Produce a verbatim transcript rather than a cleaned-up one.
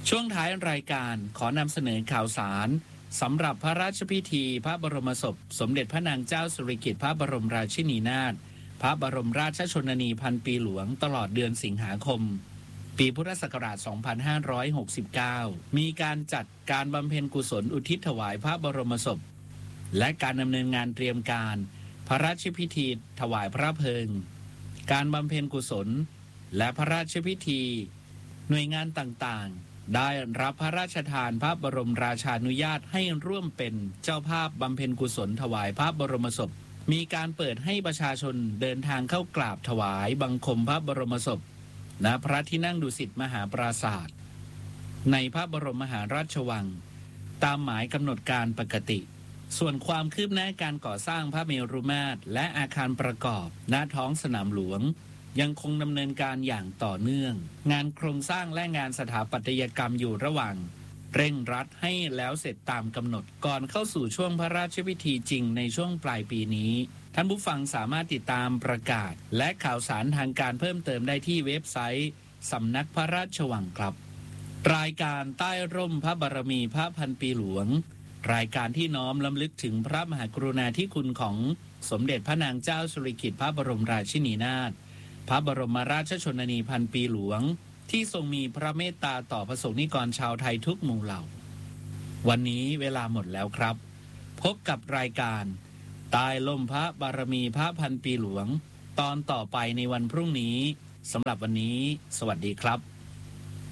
ช่วงท้ายรายการขอนำเสนอข่าวสารสำหรับพระราชพิธีพระบรมศพสมเด็จพระนางเจ้าสิริกิติ์พระบรมราชินีนาถพระบรมราชชนนีพันปีหลวงตลอดเดือนสิงหาคมปีพุทธศักราช สองพันห้าร้อยหกสิบเก้า มีการจัดการบำเพ็ญกุศลอุทิศถวายพระบรมศพและการดำเนินงานเตรียมการพระราชพิธีถวายพระเพลิงการบำเพ็ญกุศลและพระราชพิธีหน่วยงานต่างๆได้รับพระราชทานพระบรมราชานุญาตให้ร่วมเป็นเจ้าภาพบำเพ็ญกุศลถวายพระบรมศพมีการเปิดให้ประชาชนเดินทางเข้ากราบถวายบังคมพระบรมศพณพระที่นั่งดุสิตมหาปราสาทในพระบรมมหาราชวังตามหมายกำหนดการปกติส่วนความคืบหน้าการก่อสร้างพระเมรุมาตรและอาคารประกอบณท้องสนามหลวงยังคงดำเนินการอย่างต่อเนื่องงานโครงสร้างและงานสถาปัตยกรรมอยู่ระหว่างเร่งรัดให้แล้วเสร็จตามกำหนดก่อนเข้าสู่ช่วงพระราชพิธีจริงในช่วงปลายปีนี้ท่านผู้ฟังสามารถติดตามประกาศและข่าวสารทางการเพิ่มเติมได้ที่เว็บไซต์สำนักพระราชวังครับรายการใต้ร่มพระบารมีพระพันปีหลวงรายการที่น้อมรำลึกถึงพระมหากรุณาธิคุณของสมเด็จพระนางเจ้าสิริกิติ์พระบรมราชินีนาถพระบรมราชชนนีพันปีหลวงที่ทรงมีพระเมตตาต่อประสงนิกรชาวไทยทุกหมู่เหล่าวันนี้เวลาหมดแล้วครับพบกับรายการใต้ร่มพระบารมีพระพันปีหลวงตอนต่อไปในวันพรุ่งนี้สำหรับวันนี้สวัสดีครับ